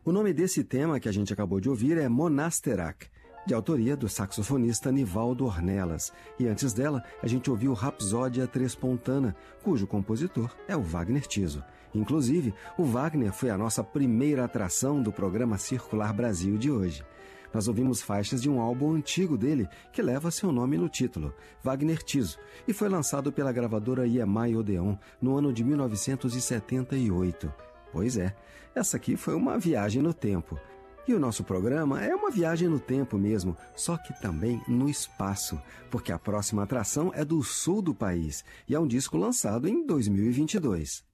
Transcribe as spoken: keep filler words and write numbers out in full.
O nome desse tema que a gente acabou de ouvir é Monasterach, de autoria do saxofonista Nivaldo Ornelas. E antes dela, a gente ouviu Rapsódia Trespontana, cujo compositor é o Wagner Tiso. Inclusive, o Wagner foi a nossa primeira atração do programa Circular Brasil de hoje. Nós ouvimos faixas de um álbum antigo dele, que leva seu nome no título, Wagner Tiso, e foi lançado pela gravadora E M I Odeon no ano de mil novecentos e setenta e oito. Pois é, essa aqui foi uma viagem no tempo. E o nosso programa é uma viagem no tempo mesmo, só que também no espaço, porque a próxima atração é do sul do país e é um disco lançado em dois mil e vinte e dois.